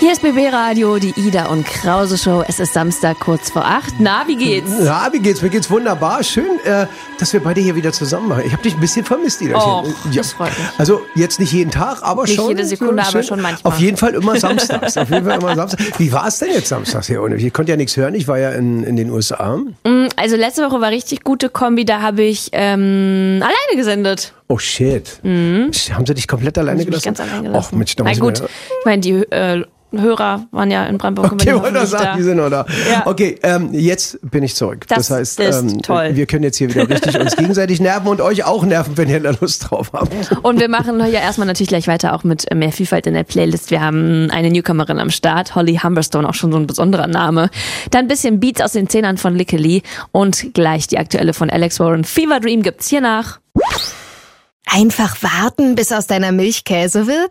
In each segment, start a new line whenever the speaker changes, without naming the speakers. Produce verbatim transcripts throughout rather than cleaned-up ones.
Hier ist B B Radio, die Ida und Krause Show. Es ist Samstag, kurz vor acht. Na, wie geht's?
Na, wie geht's? Mir geht's wunderbar. Schön, äh, dass wir beide hier wieder zusammen machen. Ich habe dich ein bisschen vermisst, Ida.
Oh,
ja.
das freut mich.
Also jetzt nicht jeden Tag, aber
nicht
schon.
Nicht jede Sekunde,
so
aber schon manchmal.
Auf jeden Fall immer samstags. Auf jeden Fall immer samstags. Wie war es denn jetzt samstags hier? Ich konnte ja nichts hören. Ich war ja in, in den U S A.
Also letzte Woche war richtig gute Kombi. Da habe ich ähm, alleine gesendet.
Oh shit. Mhm. Haben sie dich komplett alleine
ich
gelassen?
Mich ganz alleine gelassen.
Och, Mensch, da
Na
muss
gut,
ich
ich meine, die äh, Hörer waren ja in Brandenburg.
Okay, wollte ich sagen, die sind noch da.
Ja.
Okay, ähm, jetzt bin ich zurück.
Das,
das heißt,
ist
ähm,
toll.
Wir können jetzt hier wieder richtig uns gegenseitig nerven und euch auch nerven, wenn ihr da Lust drauf habt.
Und wir machen ja erstmal natürlich gleich weiter auch mit mehr Vielfalt in der Playlist. Wir haben eine Newcomerin am Start, Holly Humberstone, auch schon so ein besonderer Name. Dann ein bisschen Beats aus den Zehnern von Likke Lee und gleich die aktuelle von Alex Warren. Fever Dream gibt's hier nach.
Einfach warten, bis aus deiner Milch Käse wird?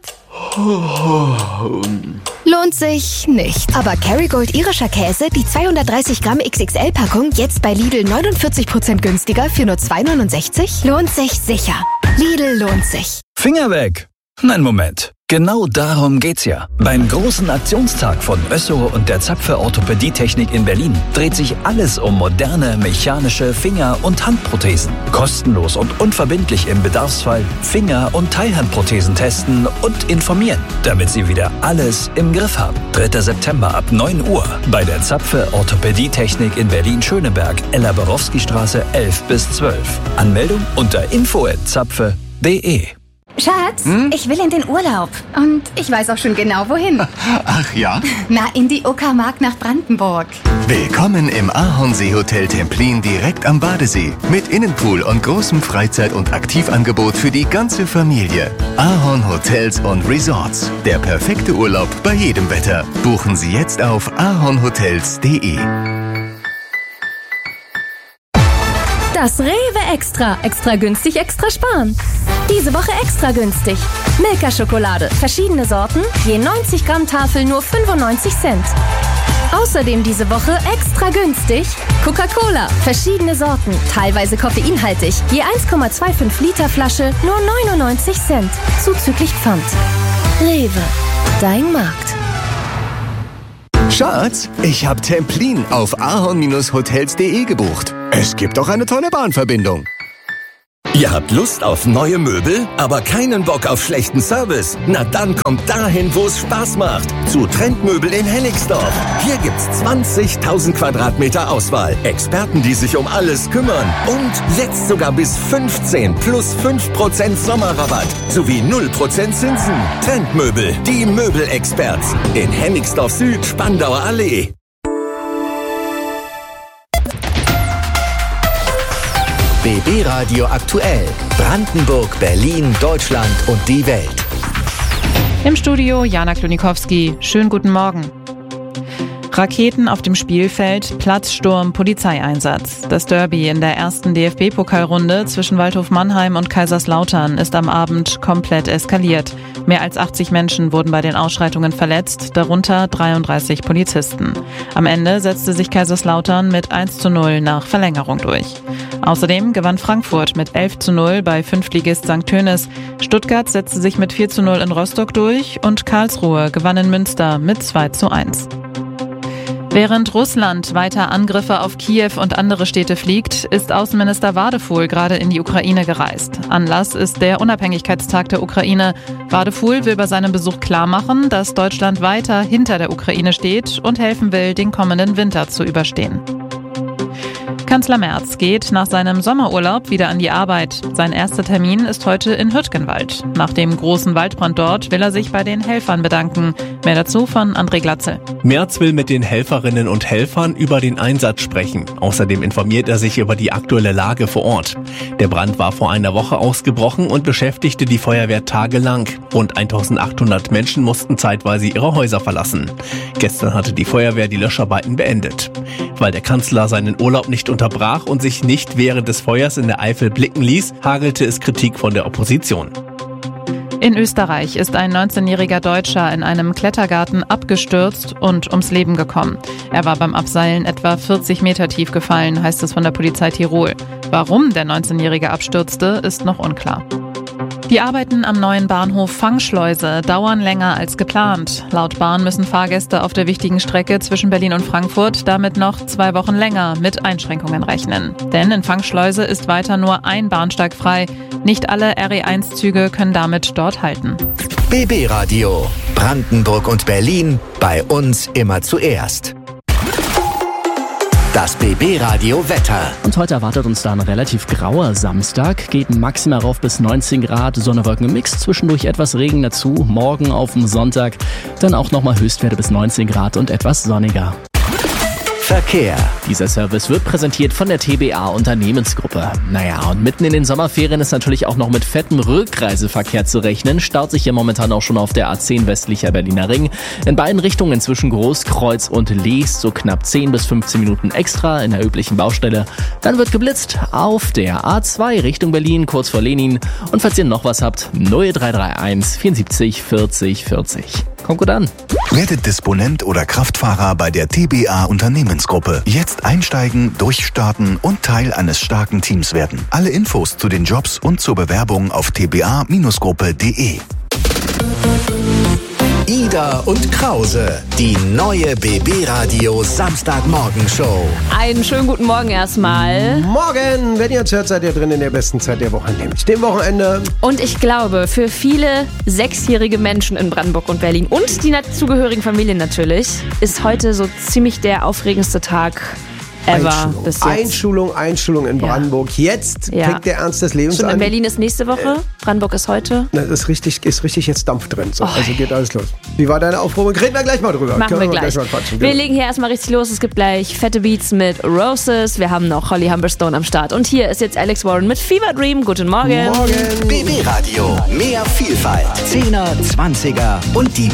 Lohnt sich nicht. Aber Kerrygold irischer Käse, die zweihundertdreißig Gramm X X L-Packung, jetzt bei Lidl neunundvierzig Prozent günstiger für nur zwei neunundsechzig? Lohnt sich sicher. Lidl lohnt sich.
Finger weg! Nein, Moment. Genau darum geht's ja. Beim großen Aktionstag von Össo und der Zapfe Orthopädietechnik in Berlin dreht sich alles um moderne mechanische Finger- und Handprothesen. Kostenlos und unverbindlich im Bedarfsfall Finger- und Teilhandprothesen testen und informieren, damit Sie wieder alles im Griff haben. dritter September ab neun Uhr bei der Zapfe Orthopädietechnik in Berlin-Schöneberg, Ella-Borowski-Straße elf bis zwölf. Anmeldung unter info at zapfe punkt de.
Schatz, hm? ich will in den Urlaub. Und ich weiß auch schon genau, wohin.
Ach ja?
Na, in die Uckermark nach Brandenburg.
Willkommen im Ahornsee-Hotel Templin direkt am Badesee. Mit Innenpool und großem Freizeit- und Aktivangebot für die ganze Familie. Ahorn Hotels und Resorts. Der perfekte Urlaub bei jedem Wetter. Buchen Sie jetzt auf ahornhotels punkt de.
Das Rewe Extra. Extra günstig, extra sparen. Diese Woche extra günstig. Milka Schokolade. Verschiedene Sorten. Je neunzig Gramm Tafel nur fünfundneunzig Cent. Außerdem diese Woche extra günstig. Coca-Cola. Verschiedene Sorten. Teilweise koffeinhaltig. Je eins Komma fünfundzwanzig Liter Flasche nur neunundneunzig Cent. Zuzüglich Pfand. Rewe. Dein Markt.
Schatz, ich hab Templin auf ahorn hotels punkt de gebucht. Es gibt auch eine tolle Bahnverbindung.
Ihr habt Lust auf neue Möbel, aber keinen Bock auf schlechten Service? Na dann kommt dahin, wo es Spaß macht. Zu Trendmöbel in Hennigsdorf. Hier gibt's zwanzigtausend Quadratmeter Auswahl. Experten, die sich um alles kümmern. Und jetzt sogar bis fünfzehn plus fünf Prozent Sommerrabatt. Sowie null Prozent Zinsen. Trendmöbel, die Möbelexperts. In Hennigsdorf Süd, Spandauer Allee.
B B Radio aktuell. Brandenburg, Berlin, Deutschland und die Welt.
Im Studio Jana Klonikowski. Schönen guten Morgen. Raketen auf dem Spielfeld, Platzsturm, Polizeieinsatz. Das Derby in der ersten D F B-Pokalrunde zwischen Waldhof Mannheim und Kaiserslautern ist am Abend komplett eskaliert. Mehr als achtzig Menschen wurden bei den Ausschreitungen verletzt, darunter dreiunddreißig Polizisten. Am Ende setzte sich Kaiserslautern mit eins zu null nach Verlängerung durch. Außerdem gewann Frankfurt mit elf zu null bei Fünftligist Sankt Tönis. Stuttgart setzte sich mit vier zu null in Rostock durch und Karlsruhe gewann in Münster mit zwei zu eins. Während Russland weiter Angriffe auf Kiew und andere Städte fliegt, ist Außenminister Wadefuhl gerade in die Ukraine gereist. Anlass ist der Unabhängigkeitstag der Ukraine. Wadefuhl will bei seinem Besuch klarmachen, dass Deutschland weiter hinter der Ukraine steht und helfen will, den kommenden Winter zu überstehen. Kanzler Merz geht nach seinem Sommerurlaub wieder an die Arbeit. Sein erster Termin ist heute in Hürtgenwald. Nach dem großen Waldbrand dort will er sich bei den Helfern bedanken. Mehr dazu von André Glatzel.
Merz will mit den Helferinnen und Helfern über den Einsatz sprechen. Außerdem informiert er sich über die aktuelle Lage vor Ort. Der Brand war vor einer Woche ausgebrochen und beschäftigte die Feuerwehr tagelang. Rund eintausendachthundert Menschen mussten zeitweise ihre Häuser verlassen. Gestern hatte die Feuerwehr die Löscharbeiten beendet. Weil der Kanzler seinen Urlaub nicht unterbrach und sich nicht während des Feuers in der Eifel blicken ließ, hagelte es Kritik von der Opposition.
In Österreich ist ein neunzehnjähriger Deutscher in einem Klettergarten abgestürzt und ums Leben gekommen. Er war beim Abseilen etwa vierzig Meter tief gefallen, heißt es von der Polizei Tirol. Warum der neunzehnjährige abstürzte, ist noch unklar. Die Arbeiten am neuen Bahnhof Fangschleuse dauern länger als geplant. Laut Bahn müssen Fahrgäste auf der wichtigen Strecke zwischen Berlin und Frankfurt damit noch zwei Wochen länger mit Einschränkungen rechnen. Denn in Fangschleuse ist weiter nur ein Bahnsteig frei. Nicht alle R E eins Züge können damit dort halten.
B B Radio. Brandenburg und Berlin. Bei uns immer zuerst. Das B B Radio Wetter.
Und heute erwartet uns da ein relativ grauer Samstag. Geht maximal rauf bis neunzehn Grad, Sonne, Wolken im Mix, zwischendurch etwas Regen dazu. Morgen auf dem Sonntag dann auch nochmal Höchstwerte bis neunzehn Grad und etwas sonniger.
Verkehr.
Dieser Service wird präsentiert von der T B A Unternehmensgruppe. Naja, und mitten in den Sommerferien ist natürlich auch noch mit fettem Rückreiseverkehr zu rechnen. Staut sich hier momentan auch schon auf der A zehn westlicher Berliner Ring. In beiden Richtungen zwischen Großkreuz und Leest so knapp zehn bis fünfzehn Minuten extra in der üblichen Baustelle. Dann wird geblitzt auf der A zwei Richtung Berlin, kurz vor Lenin. Und falls ihr noch was habt, null drei drei eins vierundsiebzig vierzig vierzig. Kommt gut an.
Werdet Disponent oder Kraftfahrer bei der T B A Unternehmensgruppe. Jetzt einsteigen, durchstarten und Teil eines starken Teams werden. Alle Infos zu den Jobs und zur Bewerbung auf t b a Gruppe punkt de.
Ida und Krause, die neue B B Radio Samstagmorgenshow.
Einen schönen guten Morgen erstmal.
Morgen, wenn ihr uns hört, seid ihr drin in der besten Zeit der Woche, nämlich dem Wochenende.
Und ich glaube, für viele sechsjährige Menschen in Brandenburg und Berlin und die dazugehörigen Familien natürlich, ist heute so ziemlich der aufregendste Tag ever
Einschulung.
bis jetzt.
Einschulung, Einschulung in Brandenburg. Jetzt
Ja.
fängt der Ernst des Lebens
Stimmt,
an.
in Berlin ist nächste Woche, Brandenburg ist heute.
Na, das ist richtig, ist richtig jetzt Dampf drin. So,
Oh.
also geht alles los. Wie war deine Aufruhr? Reden wir gleich mal drüber.
Machen
Können
wir gleich.
mal quatschen.
Wir
Genau.
legen hier erstmal richtig los. Es gibt gleich fette Beats mit Roses. Wir haben noch Holly Humberstone am Start. Und hier ist jetzt Alex Warren mit Fever Dream. Guten Morgen.
Morgen.
B B Radio. Mehr Vielfalt. Zehner, Zwanziger und die